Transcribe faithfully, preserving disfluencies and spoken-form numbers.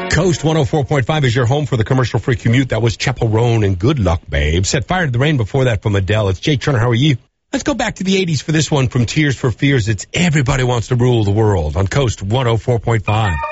Coast one oh four point five is your home for the commercial-free commute. That was Chappell Roan and Good Luck, Babe. Set fire to the rain before that from Adele. It's Jake Turner. How are you? Let's go back to the eighties for this one from Tears for Fears. It's Everybody Wants to Rule the World on Coast one oh four point five.